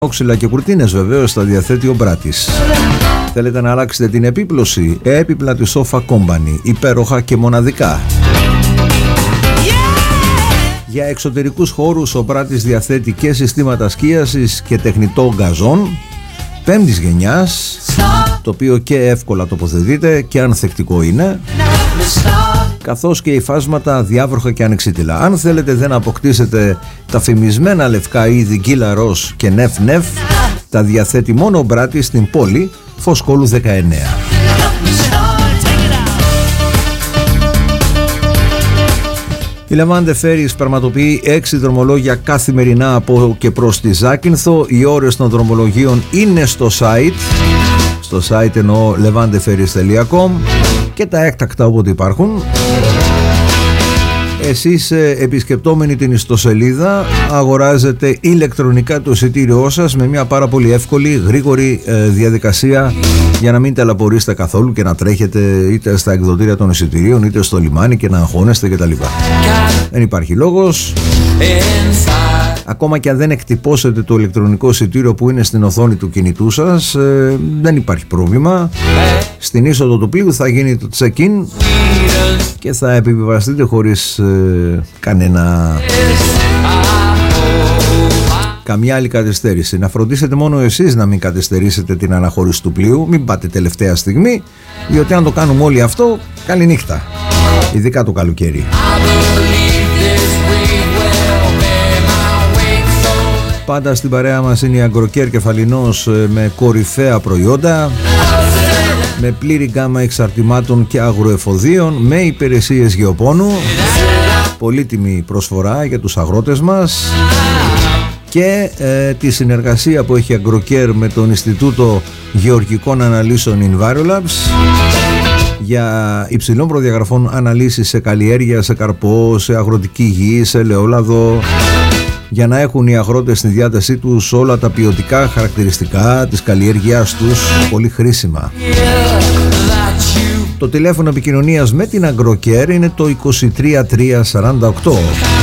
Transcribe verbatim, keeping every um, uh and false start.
Όξυλα και κουρτίνες βεβαίως τα διαθέτει ο Μπράτης. Θέλετε να αλλάξετε την επίπλωση? Έπιπλα τη Sofa Company, υπέροχα και μοναδικά. Για εξωτερικούς χώρους ο Μπράτης διαθέτει και συστήματα σκίασης και τεχνητό γκαζόν πέμπτης γενιάς, το οποίο και εύκολα τοποθετείται και ανθεκτικό είναι, καθώς και υφάσματα διάβροχα και ανεξίτηλα. Αν θέλετε δεν αποκτήσετε τα φημισμένα λευκά είδη Γκίλα Ροζ και Νεφ Νεφ, τα διαθέτει μόνο ο Μπράτης στην πόλη Φωσκόλου δεκαεννέα. Η Levante Ferries πραγματοποιεί έξι δρομολόγια καθημερινά από και προς τη Ζάκυνθο. Οι ώρες των δρομολογίων είναι στο site, στο site εννοώ levanteferries τελεία com, και τα έκτακτα όποτε υπάρχουν. Εσείς επισκεπτόμενοι την ιστοσελίδα αγοράζετε ηλεκτρονικά το εισιτήριό σας με μια πάρα πολύ εύκολη, γρήγορη ε, διαδικασία, για να μην ταλαιπωρήσετε καθόλου και να τρέχετε είτε στα εκδοτήρια των εισιτηρίων είτε στο λιμάνι και να αγχώνεστε κτλ. Δεν υπάρχει λόγος. Ακόμα και αν δεν εκτυπώσετε το ηλεκτρονικό εισιτήριο που είναι στην οθόνη του κινητού σας, ε, δεν υπάρχει πρόβλημα. Στην είσοδο του πλοίου θα γίνει το check-in και θα επιβιβαστείτε χωρίς ε, κανένα καμιά άλλη καθυστέρηση. Να φροντίσετε μόνο εσείς να μην καθυστερήσετε την αναχώρηση του πλοίου, μην πάτε τελευταία στιγμή, διότι αν το κάνουμε όλοι αυτό, καλή νύχτα, ειδικά το καλοκαίρι. Πάντα στην παρέα μας είναι η Αγκροκέρ Κεφαλινός με κορυφαία προϊόντα, με πλήρη γκάμα εξαρτημάτων και αγροεφοδίων, με υπηρεσίες γεωπόνου, πολύτιμη προσφορά για τους αγρότες μας, και ε, τη συνεργασία που έχει Αγκροκέρ με τον Ινστιτούτο Γεωργικών Αναλύσεων Envirolabs για υψηλών προδιαγραφών αναλύσεις σε καλλιέργεια, σε καρπό, σε αγροτική γη, σε ελαιόλαδο, για να έχουν οι αγρότες στη διάθεσή τους όλα τα ποιοτικά χαρακτηριστικά της καλλιέργειάς τους, πολύ χρήσιμα. Το τηλέφωνο επικοινωνίας με την Αγκροκέρ είναι το είκοσι τρία τρία σαράντα οκτώ.